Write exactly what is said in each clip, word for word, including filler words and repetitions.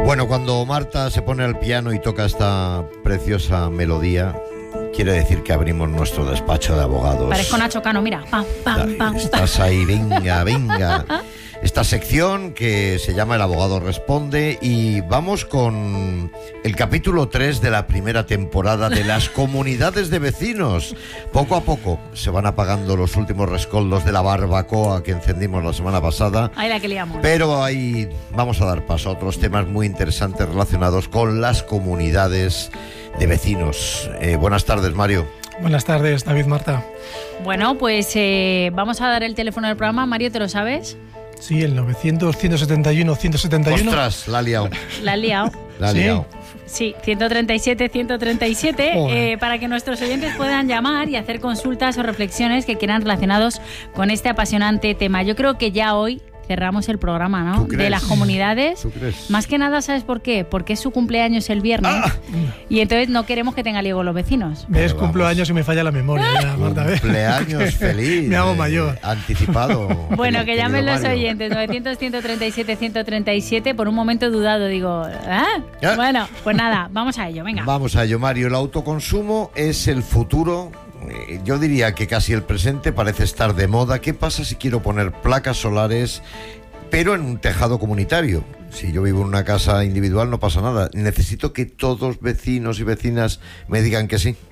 Bueno, cuando Marta se pone al piano y toca esta preciosa melodía, quiere decir que abrimos nuestro despacho de abogados. Parezco Nacho Cano, mira. Pam, pam, pam, Estás ahí, venga, venga. Esta sección que se llama El Abogado Responde, y vamos con el capítulo tres de la primera temporada de las comunidades de vecinos. Poco a poco se van apagando los últimos rescoldos de la barbacoa que encendimos la semana pasada. Ahí la que liamos. Pero ahí vamos a dar paso a otros temas muy interesantes relacionados con las comunidades de vecinos. Eh, buenas tardes, Mario. Buenas tardes, David, Marta. Bueno, pues eh, vamos a dar el teléfono del programa. Mario, ¿te lo sabes? Sí, el novecientos, ciento setenta y uno, ciento setenta y uno. Ostras, la ha liado. La has liado. La ha ¿Sí? liado. Sí, ciento treinta y siete, ciento treinta y siete, eh, para que nuestros oyentes puedan llamar y hacer consultas o reflexiones que quieran relacionados con este apasionante tema. Yo creo que ya hoy cerramos el programa, ¿no? ¿Tú crees? De las comunidades. ¿Tú crees? Más que nada, ¿sabes por qué? Porque es su cumpleaños el viernes ¡Ah! y entonces no queremos que tenga lío con los vecinos. ¿Ves? Pero Cumplo vamos. años y me falla la memoria, ya, Marta. ¿ves? Cumpleaños feliz. Me hago eh, mayor. Anticipado. Bueno, que querido llamen los Mario. oyentes, novecientos, ciento treinta y siete, ciento treinta y siete. Por un momento he dudado, digo, ¿ah? ¿Ya? Bueno, pues nada, vamos a ello, venga. Vamos a ello, Mario. El autoconsumo es el futuro. Eh, Yo diría que casi el presente parece estar de moda. ¿Qué pasa si quiero poner placas solares, pero en un tejado comunitario? Si yo vivo en una casa individual no pasa nada. Necesito que todos vecinos y vecinas me digan que sí.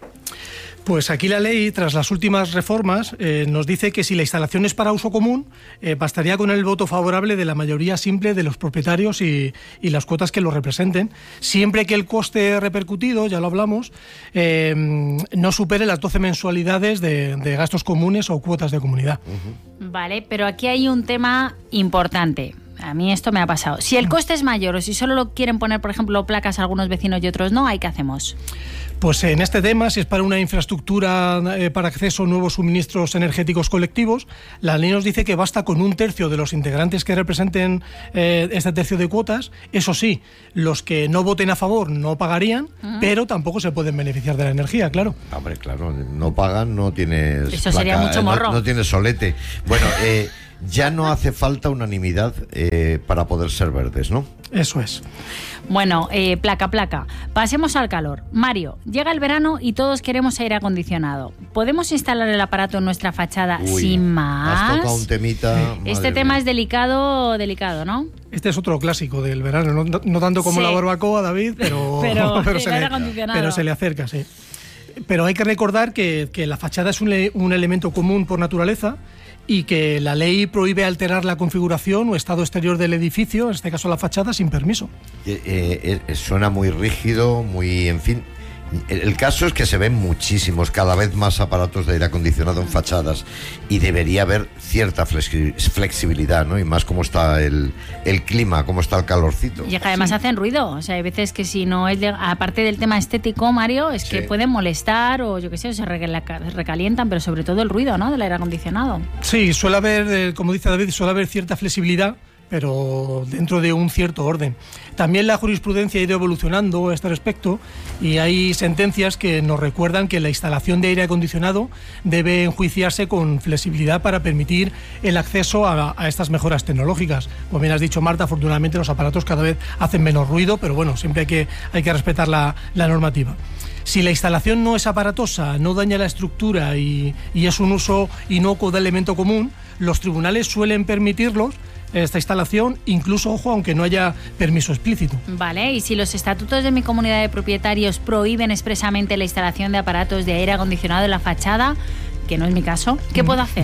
Pues aquí la ley, tras las últimas reformas, eh, nos dice que si la instalación es para uso común, eh, bastaría con el voto favorable de la mayoría simple de los propietarios y, y las cuotas que lo representen, siempre que el coste repercutido, ya lo hablamos, eh, no supere las doce mensualidades de, de gastos comunes o cuotas de comunidad. Vale, pero aquí hay un tema importante. A mí esto me ha pasado. Si el coste es mayor o si solo lo quieren poner, por ejemplo, placas a algunos vecinos y otros no, ¿ahí qué hacemos? Pues en este tema, si es para una infraestructura eh, para acceso a nuevos suministros energéticos colectivos, la ley nos dice que basta con un tercio de los integrantes que representen eh, este tercio de cuotas. Eso sí, los que no voten a favor no pagarían, uh-huh. pero tampoco se pueden beneficiar de la energía, claro. Hombre, claro, no pagan, no tienes Eso sería mucho morro. No, no tienes solete. Bueno, eh, ya no hace falta unanimidad eh, para poder ser verdes, ¿no? Eso es. Bueno, eh, placa, placa. Pasemos al calor. Mario, llega el verano y todos queremos aire acondicionado. ¿Podemos instalar el aparato en nuestra fachada Uy, sin más? Has tocado un temita. Este tema mía. es delicado, delicado, ¿no? Este es otro clásico del verano, no, no tanto como sí. la barbacoa, David, pero, pero, pero, se le, pero se le acerca, sí. Pero hay que recordar que, que la fachada es un, un elemento común por naturaleza y que la ley prohíbe alterar la configuración o estado exterior del edificio, en este caso la fachada, sin permiso. Eh, eh, eh, suena muy rígido, muy, en fin. El, el caso es que se ven muchísimos, cada vez más aparatos de aire acondicionado en fachadas y debería haber cierta flexibilidad, ¿no? Y más cómo está el, el clima, cómo está el calorcito. Y que además sí. hacen ruido, o sea, hay veces que si no es de, aparte del tema estético, Mario, es sí. que pueden molestar o yo qué sé, o se recalientan, pero sobre todo el ruido, ¿no? Del aire acondicionado. Sí, suele haber, como dice David, suele haber cierta flexibilidad, pero dentro de un cierto orden. También la jurisprudencia ha ido evolucionando a este respecto y hay sentencias que nos recuerdan que la instalación de aire acondicionado debe enjuiciarse con flexibilidad para permitir el acceso a, a estas mejoras tecnológicas. Como bien has dicho, Marta, afortunadamente los aparatos cada vez hacen menos ruido, pero bueno, siempre hay que, hay que respetar la, la normativa. Si la instalación no es aparatosa, no daña la estructura y, y es un uso inocuo del elemento común, los tribunales suelen permitirlos esta instalación, incluso, ojo, aunque no haya permiso explícito. Vale, y si los estatutos de mi comunidad de propietarios prohíben expresamente la instalación de aparatos de aire acondicionado en la fachada, que no es mi caso, ¿qué puedo hacer?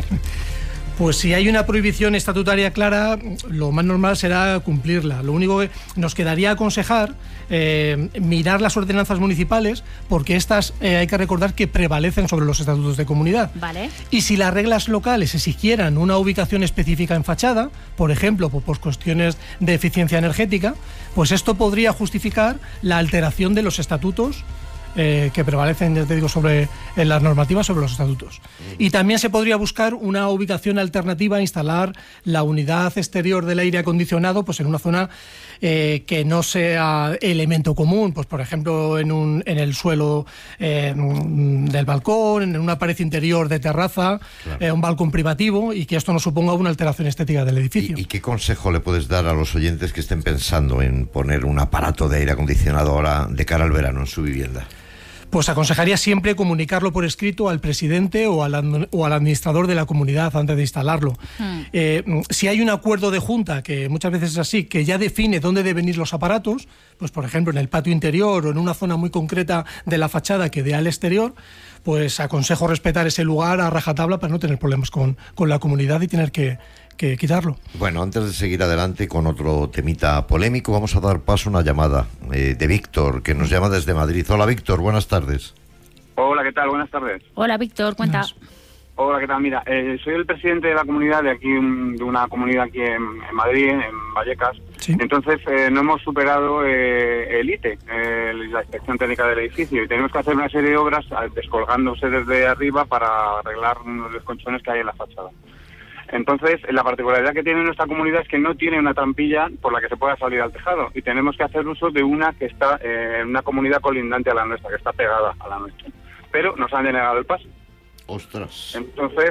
Pues si hay una prohibición estatutaria clara, lo más normal será cumplirla. Lo único que nos quedaría aconsejar, eh, mirar las ordenanzas municipales, porque estas eh, hay que recordar que prevalecen sobre los estatutos de comunidad. Vale. Y si las reglas locales exigieran una ubicación específica en fachada, por ejemplo, por, por cuestiones de eficiencia energética, pues esto podría justificar la alteración de los estatutos eh, que prevalecen, ya te digo, sobre en las normativas sobre los estatutos. Y también se podría buscar una ubicación alternativa a instalar la unidad exterior del aire acondicionado pues en una zona eh, que no sea elemento común, pues por ejemplo en, un, en el suelo eh, del balcón, en una pared interior de terraza, claro. eh, un balcón privativo, y que esto no suponga una alteración estética del edificio. ¿Y, ¿Y qué consejo le puedes dar a los oyentes que estén pensando en poner un aparato de aire acondicionado ahora de cara al verano en su vivienda? Pues aconsejaría siempre comunicarlo por escrito al presidente o al, o al administrador de la comunidad antes de instalarlo. Hmm. Eh, si hay un acuerdo de junta, que muchas veces es así, que ya define dónde deben ir los aparatos, pues por ejemplo en el patio interior o en una zona muy concreta de la fachada que dé al exterior, pues aconsejo respetar ese lugar a rajatabla para no tener problemas con, con la comunidad y tener que, que quitarlo. Bueno, antes de seguir adelante con otro temita polémico, vamos a dar paso a una llamada eh, de Víctor, que nos llama desde Madrid. Hola, Víctor, buenas tardes. Hola, ¿qué tal? Buenas tardes. Hola, Víctor, cuenta. Hola, ¿qué tal? Mira, eh, soy el presidente de la comunidad de aquí, de una comunidad aquí en, en Madrid, en Vallecas. Sí. Entonces, eh, no hemos superado eh, el I T E, eh, la inspección técnica del edificio, y tenemos que hacer una serie de obras descolgándose desde arriba para arreglar unos desconchones que hay en la fachada. Entonces, la particularidad que tiene nuestra comunidad es que no tiene una trampilla por la que se pueda salir al tejado, y tenemos que hacer uso de una que está eh, en una comunidad colindante a la nuestra, que está pegada a la nuestra. Pero nos han denegado el paso. Ostras. Entonces,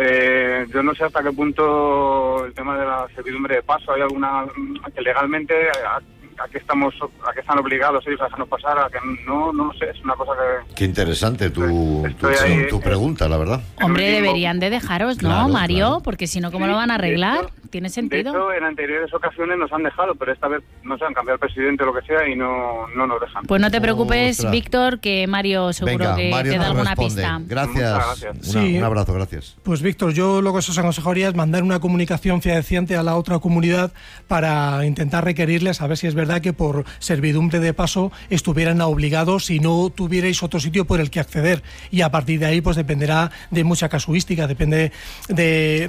eh, yo no sé hasta qué punto el tema de la servidumbre de paso, hay alguna que legalmente a, a qué estamos, a qué están obligados ellos a dejarnos pasar, a que no, no lo sé, es una cosa que... Qué interesante tu, tu, ahí, tu pregunta, la verdad. Hombre, deberían de dejaros, ¿no, claro, Mario? Claro. Porque si no, ¿cómo sí, lo van a arreglar? Hecho, ¿tiene sentido? De hecho, en anteriores ocasiones nos han dejado, pero esta vez, no sé, han cambiado el presidente o lo que sea y no, no nos dejan. Pues no te preocupes, Ostras. Víctor, que Mario seguro Venga, que Mario te da alguna responde. pista. Gracias. gracias. Una, sí. Un abrazo, gracias. Pues Víctor, yo lo que os aconsejaría es mandar una comunicación fehaciente a la otra comunidad para intentar requerirles a ver si es verdad que por servidumbre de paso estuvieran obligados si no tuvierais otro sitio por el que acceder, y a partir de ahí pues dependerá de mucha casuística, depende de,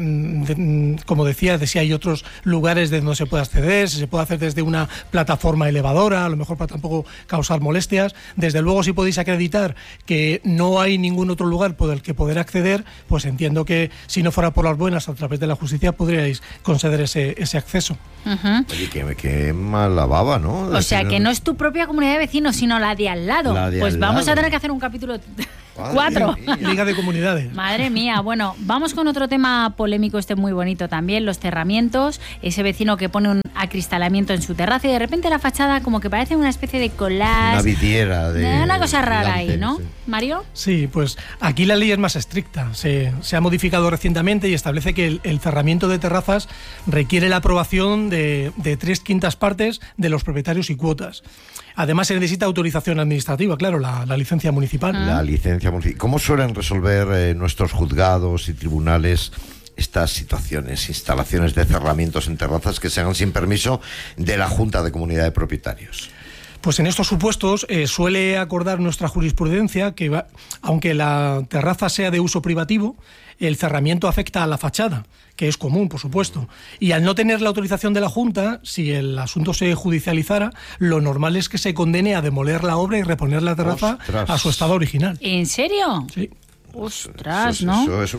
de como decía, de si hay otros lugares de donde se puede acceder, si se puede hacer desde una plataforma elevadora, a lo mejor para tampoco causar molestias. Desde luego, si podéis acreditar que no hay ningún otro lugar por el que poder acceder, pues entiendo que si no fuera por las buenas, a través de la justicia podríais conceder ese, ese acceso. Uh-huh. Oye, que, que mala baba, ¿no? O sea, que no es tu propia comunidad de vecinos, sino la de al lado. La de pues al vamos lado. a tener que hacer un capítulo cuatro. Liga de comunidades. Madre mía. Bueno, vamos con otro tema polémico, este muy bonito también, los cerramientos. Ese vecino que pone un acristalamiento en su terraza y de repente la fachada como que parece una especie de collage. Una vidriera de... Una cosa rara gigante, ahí, ¿no? Sí. ¿Mario? Sí, pues aquí la ley es más estricta. Se, se ha modificado recientemente y establece que el, el cerramiento de terrazas requiere la aprobación de, de tres quintas partes de los propietarios y cuotas. Además, se necesita autorización administrativa, claro, la, la licencia municipal. Ah. La licencia municipal. ¿Cómo suelen resolver eh, nuestros juzgados y tribunales estas situaciones, instalaciones de cerramientos en terrazas que se hagan sin permiso de la Junta de Comunidad de Propietarios? Pues en estos supuestos eh, suele acordar nuestra jurisprudencia que, va, aunque la terraza sea de uso privativo, el cerramiento afecta a la fachada, que es común, por supuesto. Y al no tener la autorización de la Junta, si el asunto se judicializara, lo normal es que se condene a demoler la obra y reponer la terraza Ostras. a su estado original. ¿En serio? Sí. Ostras, eso, ¿no? Eso es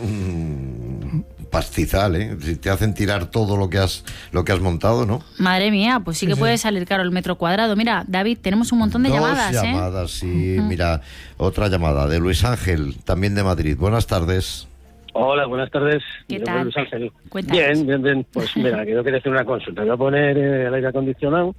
un pastizal, ¿eh? Si te hacen tirar todo lo que has lo que has montado, ¿no? Madre mía, pues sí, sí que sí. puede salir caro el metro cuadrado. Mira, David, tenemos un montón de Dos llamadas, llamadas, ¿eh? llamadas, sí. Uh-huh. Mira, otra llamada de Luis Ángel, también de Madrid. Buenas tardes. Hola, buenas tardes. ¿Qué tal? Luis Ángel. Cuéntanos. Bien, bien, bien. Pues mira, yo quería hacer una consulta. Voy a poner eh, el aire acondicionado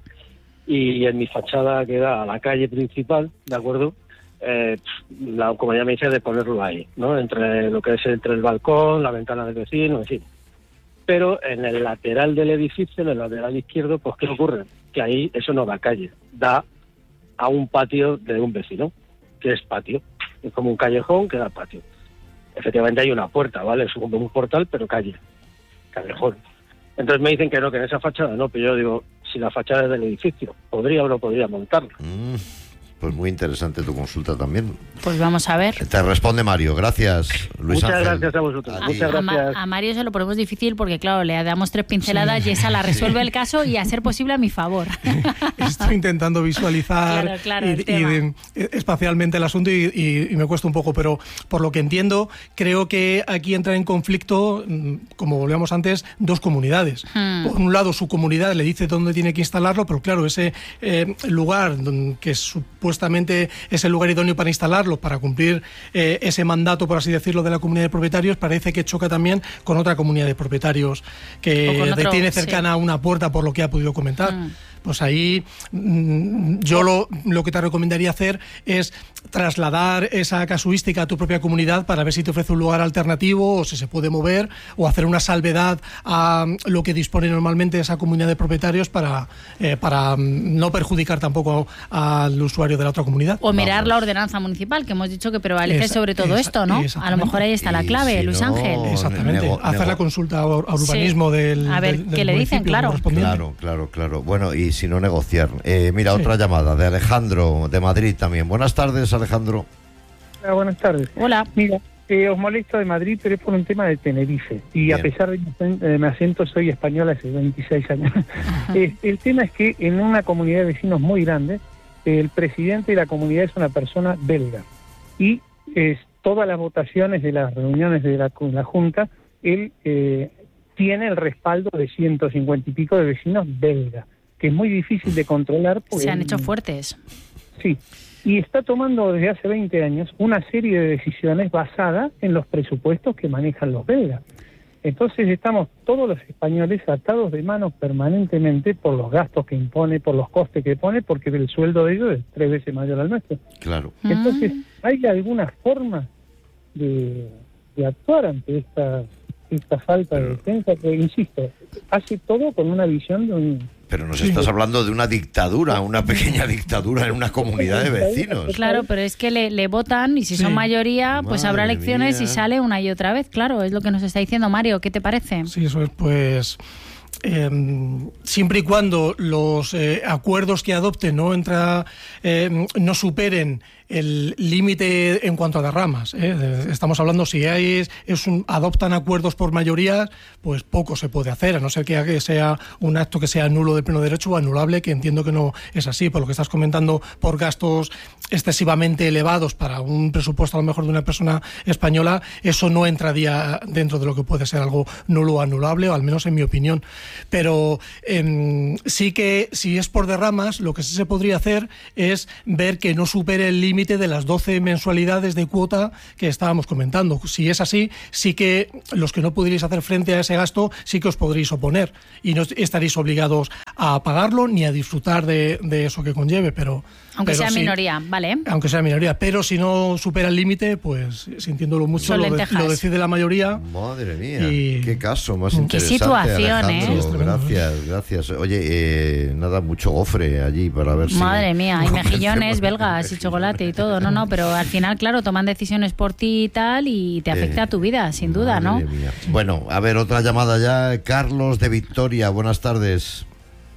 y en mi fachada que da a la calle principal, ¿de acuerdo? Eh, la, como ya me dice, de ponerlo ahí, ¿no? Entre lo que es entre el balcón, la ventana del vecino, en fin. Pero en el lateral del edificio, en el lateral izquierdo, pues ¿qué ocurre? Que ahí eso no da calle, da a un patio de un vecino, que es patio. Es como un callejón que da patio. Efectivamente hay una puerta, ¿vale? Es como un portal, pero calle, callejón. Entonces me dicen que no, que en esa fachada no, pero yo digo, si la fachada es del edificio, ¿podría o no podría montarla? Mm. pues muy interesante tu consulta también. Pues vamos a ver. Te responde Mario. Gracias, Luis Muchas Ángel. gracias a vosotros. A, Muchas a Ma- gracias. a Mario se lo ponemos difícil porque, claro, le damos tres pinceladas Sí. y esa la resuelve el caso y a ser posible a mi favor. Estoy intentando visualizar Claro, claro, y, el y tema. de- espacialmente el asunto y, y- y me cuesta un poco, pero por lo que entiendo, creo que aquí entra en conflicto, mm, como volvíamos antes, dos comunidades. Hmm. Por un lado, su comunidad le dice dónde tiene que instalarlo, pero claro, ese eh, lugar don- que supuestamente es el lugar idóneo para instalarlo, para cumplir eh, ese mandato, por así decirlo, de la comunidad de propietarios, parece que choca también con otra comunidad de propietarios O que con otro, tiene sí. cercana una puerta, por lo que ha podido comentar. Mm. Pues ahí mm, yo lo, lo que te recomendaría hacer es trasladar esa casuística a tu propia comunidad para ver si te ofrece un lugar alternativo o si se puede mover o hacer una salvedad a lo que dispone normalmente esa comunidad de propietarios para, eh, para mm, no perjudicar tampoco al usuario de la otra comunidad. O mirar Vamos. la ordenanza municipal, que hemos dicho que prevalece Esa- sobre todo esa- esto, ¿no? A lo exactamente. mejor ahí está la Y clave, si Luis no, Ángel. Exactamente, nego- hacer nego- la consulta a ur- a urbanismo Sí. del, A ver, del- ¿qué del le dicen? municipio Claro. correspondiente. Claro, claro, claro. Bueno, y si no negociar. Eh, mira, Sí. otra llamada de Alejandro, de Madrid también. Buenas tardes, Alejandro. Hola, buenas tardes. Hola. Mira, eh, os molesto de Madrid, pero es por un tema de Tenerife. Y Bien. a pesar de mi acen- de mi acento, soy español hace veintiséis años. Eh, el tema es que en una comunidad de vecinos muy grande, el presidente de la comunidad es una persona belga. Y es, todas las votaciones de las reuniones de la, la Junta, él eh, tiene el respaldo de ciento cincuenta y pico de vecinos belgas, que es muy difícil de controlar. porque Se han él- hecho fuertes. Sí, y está tomando desde hace veinte años una serie de decisiones basadas en los presupuestos que manejan los belgas. Entonces estamos todos los españoles atados de manos permanentemente por los gastos que impone, por los costes que pone, porque el sueldo de ellos es tres veces mayor al nuestro. Claro. Entonces, Mm. ¿hay alguna forma de, de actuar ante esta, esta falta de defensa? Que, insisto, hace todo con una visión de un... Pero nos Sí. estás hablando de una dictadura, una pequeña dictadura en una comunidad de vecinos. Claro, pero es que le, le votan y si Sí. son mayoría, pues Madre habrá elecciones mía. y sale una y otra vez. Claro, es lo que nos está diciendo Mario. ¿Qué te parece? Sí, eso es, pues eh, siempre y cuando los eh, acuerdos que adopten no entra, eh, no superen el límite en cuanto a derramas. ¿eh? Estamos hablando, si hay, es un, adoptan acuerdos por mayoría, pues poco se puede hacer, a no ser que sea un acto que sea nulo de pleno derecho o anulable, que entiendo que no es así, por lo que estás comentando, por gastos excesivamente elevados para un presupuesto a lo mejor de una persona española, eso no entraría dentro de lo que puede ser algo nulo o anulable, o al menos en mi opinión. Pero eh, sí que, si es por derramas, lo que sí se podría hacer es ver que no supere el límite de las doce mensualidades de cuota que estábamos comentando. Si es así, sí que los que no pudierais hacer frente a ese gasto, sí que os podréis oponer y no estaréis obligados a pagarlo ni a disfrutar de, de eso que conlleve, pero... Aunque pero sea sí, minoría, ¿vale? aunque sea minoría, pero si no supera el límite, pues sintiéndolo mucho, Son lo, de- lentejas. lo decide la mayoría. Madre mía, Y- qué caso más Qué interesante. situación, Alejandro. ¿eh? Sí, es tremendo. Gracias, gracias. Oye, eh, nada, mucho gofre allí para ver si... Madre mía, hay convencemos. mejillones belgas y chocolate y todo. No, no, pero al final, claro, toman decisiones por ti y tal y te afecta Eh, a tu vida, sin duda, ¿no? Madre mía. Bueno, a ver, otra llamada ya. Carlos de Victoria, buenas tardes.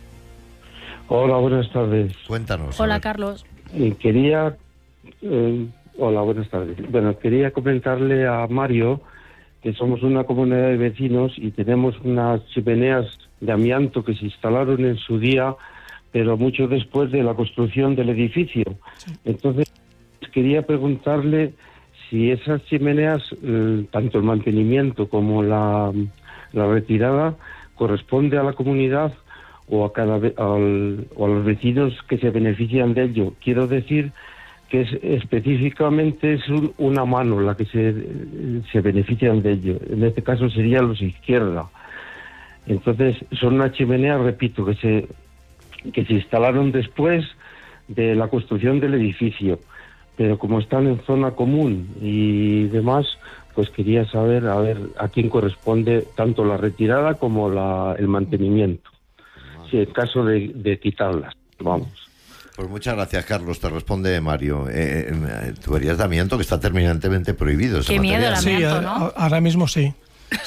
Hola, buenas tardes. Cuéntanos. a Hola, ver. Carlos. Eh, quería... eh, hola, buenas tardes. Bueno, quería comentarle a Mario que somos una comunidad de vecinos y tenemos unas chimeneas de amianto que se instalaron en su día, pero mucho después de la construcción del edificio. Entonces, quería preguntarle si esas chimeneas, eh, tanto el mantenimiento como la, la retirada, corresponde a la comunidad o a cada ve- al- o a los vecinos que se benefician de ello. Quiero decir que es, específicamente es un- una mano la que se, se benefician de ello. En este caso sería los izquierda. Entonces son unas chimeneas, repito, que se que se instalaron después de la construcción del edificio, pero como están en zona común y demás, pues quería saber a ver a quién corresponde tanto la retirada como la, el mantenimiento, si en caso de, de quitarlas, vamos. Pues muchas gracias, Carlos. Te responde Mario. Eh, eh, tuberías de amianto que está terminantemente prohibido. esa Qué miedo materia. la Sí, amianto, a- ¿no? a- ahora mismo sí. Sí.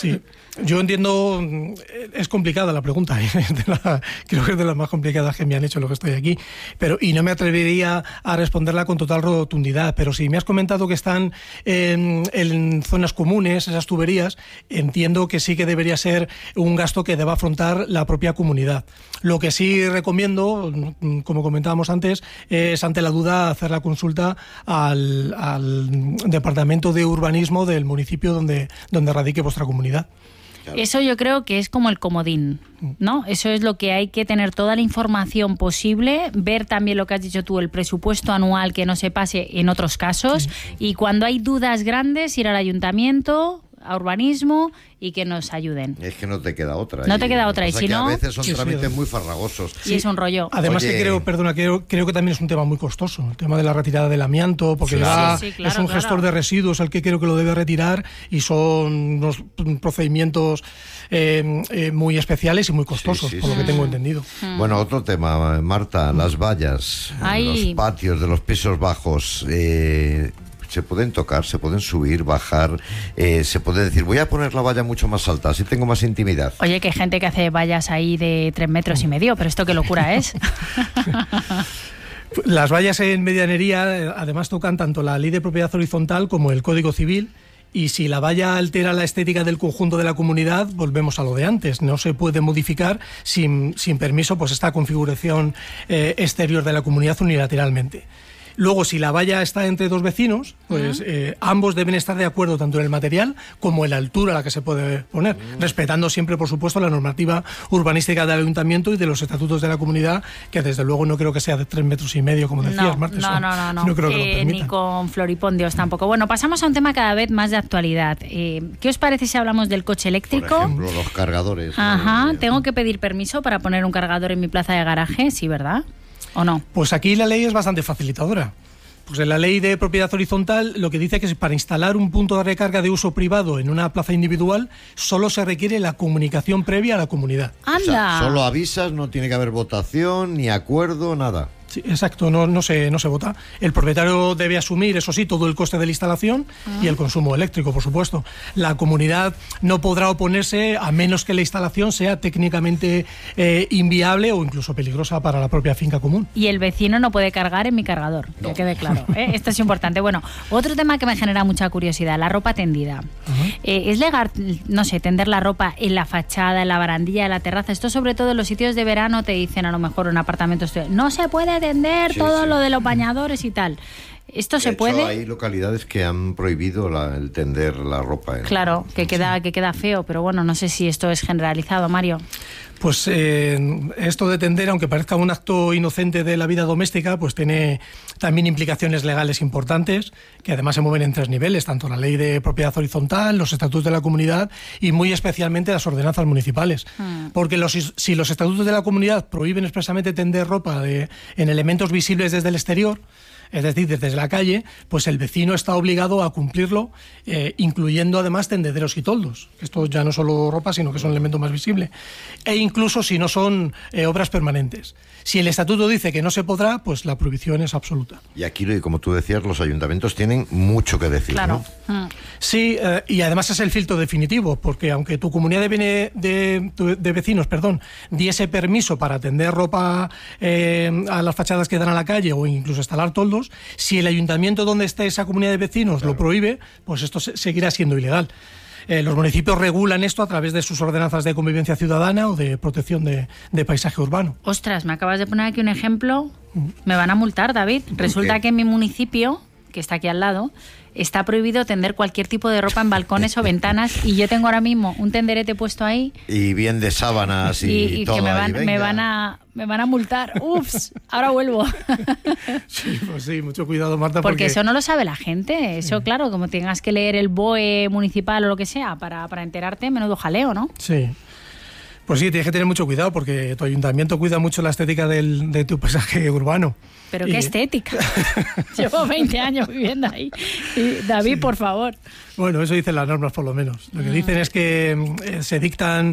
Yo entiendo, es complicada la pregunta, ¿eh? de la, creo que es de las más complicadas que me han hecho lo que estoy aquí, pero y no me atrevería a responderla con total rotundidad, pero si me has comentado que están en, en zonas comunes, esas tuberías, entiendo que sí que debería ser un gasto que deba afrontar la propia comunidad. Lo que sí recomiendo, como comentábamos antes, es ante la duda hacer la consulta al, al Departamento de Urbanismo del municipio donde, donde radique vuestra comunidad. Claro. Eso yo creo que es como el comodín, ¿no? Eso es lo que hay que tener toda la información posible, ver también lo que has dicho tú, el presupuesto anual que no se pase en otros casos, sí. Y cuando hay dudas grandes ir al ayuntamiento, a urbanismo y que nos ayuden. Es que no te queda otra. No te queda otra. Y si no, a veces son sí, trámites sí. muy farragosos. Y sí. es un rollo. Además Oye. que creo, perdona, creo, creo que también es un tema muy costoso, el tema de la retirada del amianto, porque sí, va, sí, sí, claro, es un claro. gestor de residuos el que creo que lo debe retirar y son unos procedimientos eh, eh, muy especiales y muy costosos, sí, sí, por sí. lo que tengo entendido. Mm. Bueno, otro tema, Marta, las vallas, Ay. los patios de los pisos bajos. Eh, se pueden tocar, se pueden subir, bajar, eh, se puede decir, voy a poner la valla mucho más alta, así tengo más intimidad. Oye, que hay gente que hace vallas ahí de tres metros y medio, pero esto qué locura es. Las vallas en medianería además tocan tanto la ley de propiedad horizontal como el Código Civil. Y si la valla altera la estética del conjunto de la comunidad, volvemos a lo de antes. No se puede modificar sin, sin permiso pues esta configuración eh, exterior de la comunidad unilateralmente. Luego, si la valla está entre dos vecinos, pues uh-huh. eh, ambos deben estar de acuerdo tanto en el material como en la altura a la que se puede poner, uh-huh. respetando siempre, por supuesto, la normativa urbanística del ayuntamiento y de los estatutos de la comunidad, que desde luego no creo que sea de tres metros y medio, como decías, no, Marta. No, no, no, no. no creo que eh, lo permitan. Ni con floripondios tampoco. Bueno, pasamos a un tema cada vez más de actualidad. Eh, ¿Qué os parece si hablamos del coche eléctrico? Por ejemplo, los cargadores. Ajá, ¿tengo que pedir permiso para poner un cargador en mi plaza de garaje? Sí, ¿verdad? ¿O no? Pues aquí la ley es bastante facilitadora. Pues en la ley de propiedad horizontal lo que dice que es para instalar un punto de recarga de uso privado en una plaza individual solo se requiere la comunicación previa a la comunidad. ¡Anda! O sea, solo avisas, no tiene que haber votación, ni acuerdo, nada. Sí, exacto, no, no, se, no se vota. El propietario debe asumir, eso sí, todo el coste de la instalación ah. y el consumo eléctrico, por supuesto. La comunidad no podrá oponerse a menos que la instalación sea técnicamente eh, inviable o incluso peligrosa para la propia finca común. Y el vecino no puede cargar en mi cargador, no. que quede claro. ¿eh? Esto es importante. Bueno, otro tema que me genera mucha curiosidad, la ropa tendida. Uh-huh. Eh, ¿Es legal, no sé, tender la ropa en la fachada, en la barandilla, en la terraza? Esto sobre todo en los sitios de verano te dicen a lo mejor en apartamentos, no se puede tender sí, todo sí. lo de los bañadores y tal. ¿Esto de se hecho, puede? Hay localidades que han prohibido la, el tender la ropa. ¿eh? Claro, que queda, que queda feo, pero bueno, no sé si esto es generalizado, Mario. Pues eh, esto de tender, aunque parezca un acto inocente de la vida doméstica, pues tiene también implicaciones legales importantes, que además se mueven en tres niveles, tanto la ley de propiedad horizontal, los estatutos de la comunidad y muy especialmente las ordenanzas municipales. Hmm. Porque los, si los estatutos de la comunidad prohíben expresamente tender ropa de, en elementos visibles desde el exterior, es decir, desde la calle, pues el vecino está obligado a cumplirlo, eh, incluyendo además tendederos y toldos. Esto ya no solo ropa, sino que son elementos más visibles. E incluso si no son eh, obras permanentes. Si el estatuto dice que no se podrá, pues la prohibición es absoluta. Y aquí, como tú decías, los ayuntamientos tienen mucho que decir, claro. ¿no? Sí, eh, y además es el filtro definitivo, porque aunque tu comunidad de, de, de vecinos perdón, diese permiso para tender ropa eh, a las fachadas que dan a la calle o incluso instalar toldos, si el ayuntamiento donde esté esa comunidad de vecinos claro. lo prohíbe, pues esto se, seguirá siendo ilegal. Eh, los municipios regulan esto a través de sus ordenanzas de convivencia ciudadana o de protección de, de paisaje urbano. Ostras, me acabas de poner aquí un ejemplo. Me van a multar, David. Resulta que en mi municipio, que está aquí al lado, está prohibido tender cualquier tipo de ropa en balcones o ventanas y yo tengo ahora mismo un tenderete puesto ahí. Y bien de sábanas y, y, y todo. Que me van, y me, van a, me van a multar. Ups, ahora vuelvo. Sí, pues sí, mucho cuidado, Marta. Porque, porque eso no lo sabe la gente. Eso, sí. claro, como tengas que leer el B O E municipal o lo que sea para, para enterarte, menudo jaleo, ¿no? Sí. Pues sí, tienes que tener mucho cuidado porque tu ayuntamiento cuida mucho la estética del, de tu paisaje urbano. Pero y... qué estética. Llevo veinte años viviendo ahí. Y David, sí. por favor. Bueno, eso dicen las normas por lo menos. Lo que dicen es que eh, se dictan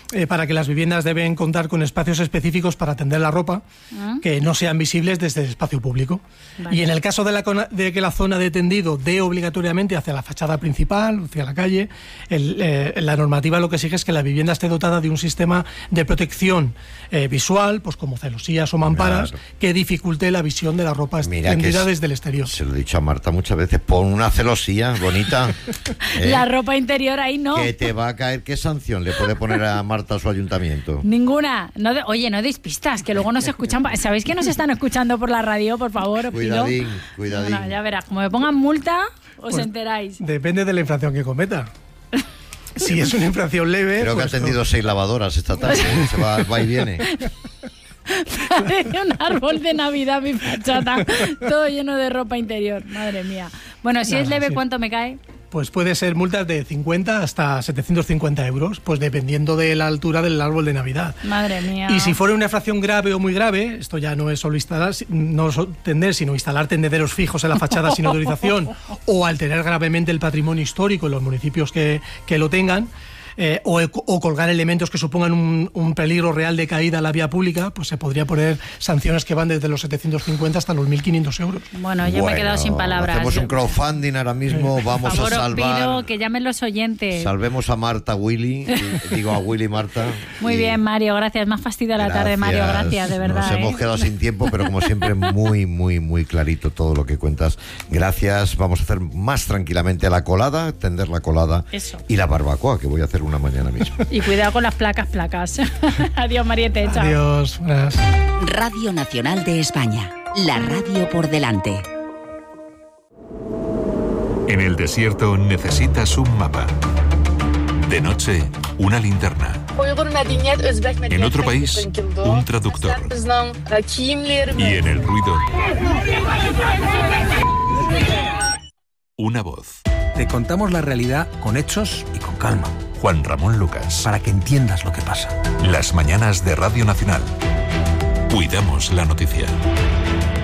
eh, para que las viviendas deben contar con espacios específicos para tender la ropa, ¿Ah? que no sean visibles desde el espacio público. Vale. Y en el caso de, la, de que la zona de tendido dé obligatoriamente hacia la fachada principal, hacia la calle, el, eh, la normativa lo que exige es que la vivienda esté dotada de un sistema de protección eh, visual, pues como celosías o mamparas, claro, que dificulte la visión de la ropa Mira tendida desde el exterior. Se lo he dicho a Marta muchas veces, pon una celosía bonita. ¿eh? La ropa interior ahí no. Que te va a caer, ¿qué sanción le puede poner a Marta a su ayuntamiento? Ninguna. No de, oye, no deis pistas, que luego nos escuchan. ¿Sabéis que nos están escuchando por la radio? Por favor, os pido. Cuidadín, cuidadín. Bueno, ya verás, como me pongan multa, os pues enteráis. Depende de la infracción que cometa. Si es una infracción leve... Creo pues que ha atendido no. seis lavadoras esta tarde, se va, va y viene. Parece un árbol de Navidad mi fachada, todo lleno de ropa interior, madre mía. Bueno, si Nada, es leve, sí. ¿cuánto me cae? Pues puede ser multas de cincuenta hasta setecientos cincuenta euros, pues dependiendo de la altura del árbol de Navidad. Madre mía. Y si fuera una infracción grave o muy grave, esto ya no es solo instalar, no tender, sino instalar tendederos fijos en la fachada sin autorización o alterar gravemente el patrimonio histórico en los municipios que, que lo tengan, Eh, o, o colgar elementos que supongan un, un peligro real de caída a la vía pública, pues se podría poner sanciones que van desde los setecientos cincuenta hasta los mil quinientos euros. Bueno, yo bueno, me he quedado sin palabras. Hacemos un crowdfunding ahora mismo, vamos Por favor, a salvar... os pido que llamen los oyentes. Salvemos a Marta Willy, digo a Willy Marta. Muy y... bien, Mario, gracias. Más fastidio a la tarde, Mario, gracias, de verdad. Nos ¿eh? hemos quedado sin tiempo, pero como siempre muy, muy, muy clarito todo lo que cuentas. Gracias, vamos a hacer más tranquilamente la colada, tender la colada Eso. y la barbacoa, que voy a hacer una mañana mismo. Y cuidado con las placas, placas. Adiós, Mariette. Chao. Adiós. Buenas. Radio Nacional de España. La radio por delante. En el desierto necesitas un mapa. De noche, una linterna. En otro país, un traductor. Y en el ruido, una voz. Te contamos la realidad con hechos y con calma. Juan Ramón Lucas. Para que entiendas lo que pasa. Las mañanas de Radio Nacional. Cuidamos la noticia.